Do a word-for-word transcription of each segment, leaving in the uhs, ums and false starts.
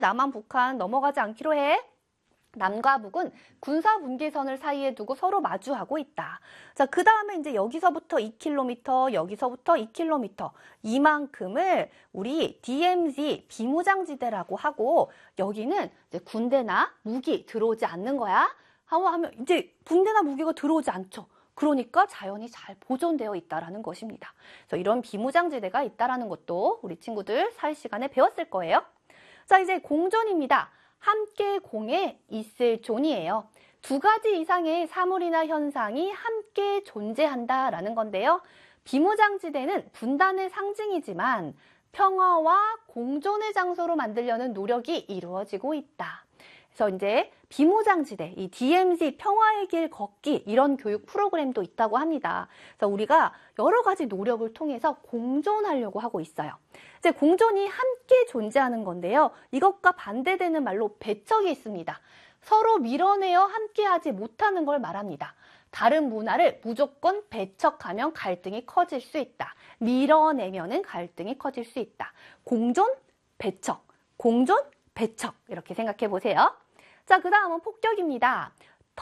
남한, 북한 넘어가지 않기로 해. 남과 북은 군사 분계선을 사이에 두고 서로 마주하고 있다. 자, 그 다음에 이제 여기서부터 이 킬로미터, 여기서부터 이 킬로미터, 이만큼을 우리 디엠지 비무장지대라고 하고, 여기는 이제 군대나 무기 들어오지 않는 거야. 하면 이제 군대나 무기가 들어오지 않죠. 그러니까 자연이 잘 보존되어 있다라는 것입니다. 그래서 이런 비무장지대가 있다라는 것도 우리 친구들 사회 시간에 배웠을 거예요. 자, 이제 공존입니다. 함께 공에 있을 존이에요. 두 가지 이상의 사물이나 현상이 함께 존재한다라는 건데요. 비무장지대는 분단의 상징이지만 평화와 공존의 장소로 만들려는 노력이 이루어지고 있다. 그래서 이제 비무장지대, 이 디엠지 평화의 길 걷기 이런 교육 프로그램도 있다고 합니다. 그래서 우리가 여러 가지 노력을 통해서 공존하려고 하고 있어요. 이제 공존이 함께 존재하는 건데요. 이것과 반대되는 말로 배척이 있습니다. 서로 밀어내어 함께하지 못하는 걸 말합니다. 다른 문화를 무조건 배척하면 갈등이 커질 수 있다. 밀어내면은 갈등이 커질 수 있다. 공존, 배척, 공존, 배척 이렇게 생각해 보세요. 자, 그 다음은 폭격입니다.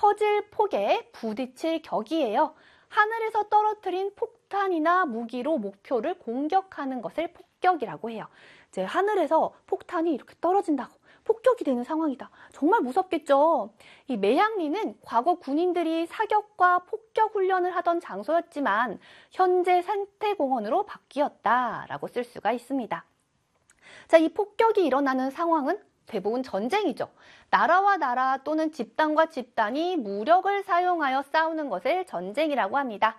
터질 폭에 부딪힐 격이에요. 하늘에서 떨어뜨린 폭탄이나 무기로 목표를 공격하는 것을 폭격이라고 해요. 이제 하늘에서 폭탄이 이렇게 떨어진다고 폭격이 되는 상황이다. 정말 무섭겠죠. 이 매향리는 과거 군인들이 사격과 폭격 훈련을 하던 장소였지만 현재 생태공원으로 바뀌었다라고 쓸 수가 있습니다. 자, 이 폭격이 일어나는 상황은 대부분 전쟁이죠. 나라와 나라 또는 집단과 집단이 무력을 사용하여 싸우는 것을 전쟁이라고 합니다.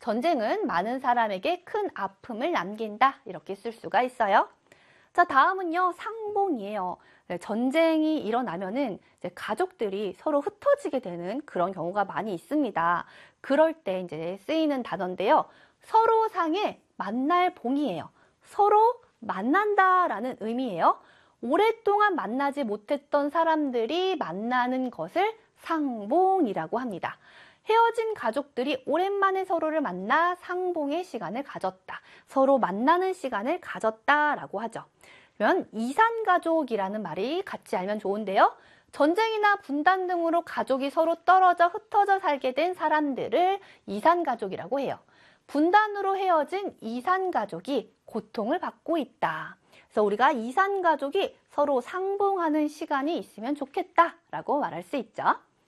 전쟁은 많은 사람에게 큰 아픔을 남긴다. 이렇게 쓸 수가 있어요. 자, 다음은요, 상봉이에요. 전쟁이 일어나면은 이제 가족들이 서로 흩어지게 되는 그런 경우가 많이 있습니다. 그럴 때 이제 쓰이는 단어인데요. 서로 상의 만날 봉이에요. 서로 만난다라는 의미예요. 오랫동안 만나지 못했던 사람들이 만나는 것을 상봉이라고 합니다. 헤어진 가족들이 오랜만에 서로를 만나 상봉의 시간을 가졌다. 서로 만나는 시간을 가졌다라고 하죠. 그러면 이산가족이라는 말이 같이 알면 좋은데요. 전쟁이나 분단 등으로 가족이 서로 떨어져 흩어져 살게 된 사람들을 이산가족이라고 해요. 분단으로 헤어진 이산가족이 고통을 받고 있다. 그래서 우리가 이산가족이 서로 상봉하는 시간이 있으면 좋겠다라고 말할 수 있죠.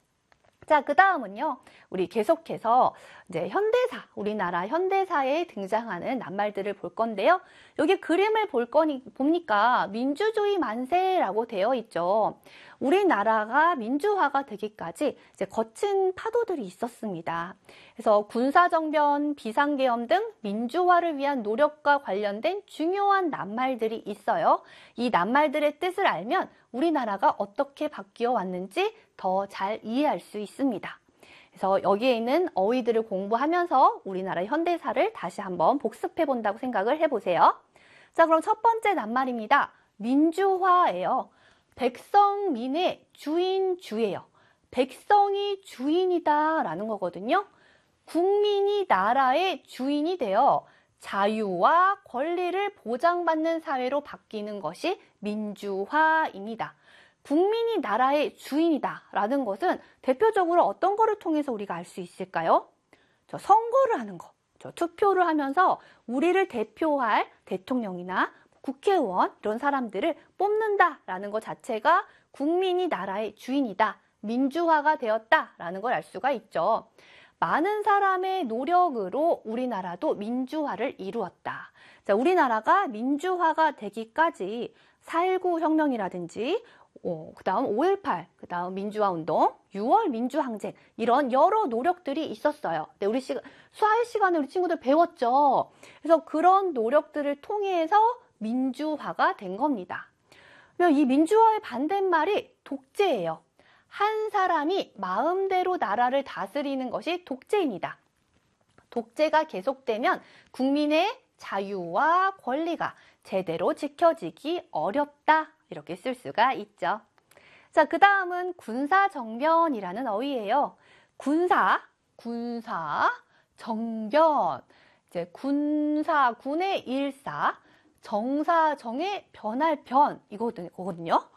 자, 그 다음은요, 우리 계속해서 이제 현대사, 우리나라 현대사에 등장하는 낱말들을 볼 건데요. 여기 그림을 볼 거니, 보니까 민주주의 만세라고 되어 있죠. 우리나라가 민주화가 되기까지 이제 거친 파도들이 있었습니다. 그래서 군사정변, 비상계엄 등 민주화를 위한 노력과 관련된 중요한 낱말들이 있어요. 이 낱말들의 뜻을 알면 우리나라가 어떻게 바뀌어 왔는지 더 잘 이해할 수 있습니다. 그래서 여기에 있는 어휘들을 공부하면서 우리나라 현대사를 다시 한번 복습해 본다고 생각을 해보세요. 자, 그럼 첫 번째 낱말입니다. 민주화예요. 백성민의 주인주예요. 백성이 주인이다라는 거거든요. 국민이 나라의 주인이 되어 자유와 권리를 보장받는 사회로 바뀌는 것이 민주화입니다. 국민이 나라의 주인이다라는 것은 대표적으로 어떤 거를 통해서 우리가 알 수 있을까요? 저 선거를 하는 거, 저 투표를 하면서 우리를 대표할 대통령이나 국회의원 이런 사람들을 뽑는다라는 것 자체가 국민이 나라의 주인이다, 민주화가 되었다라는 걸 알 수가 있죠. 많은 사람의 노력으로 우리나라도 민주화를 이루었다. 자, 우리나라가 민주화가 되기까지 사 일구 혁명이라든지 어, 그 다음 오일팔, 그 다음 민주화운동, 유월 민주항쟁 이런 여러 노력들이 있었어요. 네, 우리 시간, 수학 시간에 우리 친구들 배웠죠. 그래서 그런 노력들을 통해서 민주화가 된 겁니다. 이 민주화의 반대말이 독재예요. 한 사람이 마음대로 나라를 다스리는 것이 독재입니다. 독재가 계속되면 국민의 자유와 권리가 제대로 지켜지기 어렵다. 이렇게 쓸 수가 있죠. 자, 그 다음은 군사정변이라는 어휘예요. 군사, 군사, 정변. 이제 군사, 군의 일사, 정사, 정의 변할 변 이거거든요.